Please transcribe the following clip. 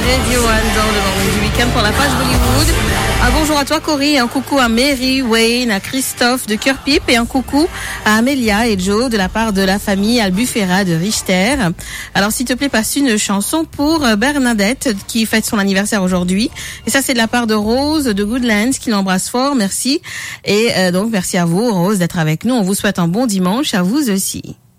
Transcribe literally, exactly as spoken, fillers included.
Radio One dans le moment du week-end pour la page Bollywood. Un bonjour à toi Cory, un coucou à Mary, Wayne, à Christophe de Cœur Pipe et un coucou à Amélia et Joe de la part de la famille Albufera de Richter. Alors s'il te plaît, passe une chanson pour Bernadette qui fête son anniversaire aujourd'hui. Et ça c'est de la part de Rose de Goodlands qui l'embrasse fort, merci. Et euh, donc merci à vous Rose d'être avec nous. On vous souhaite un bon dimanche, à vous aussi.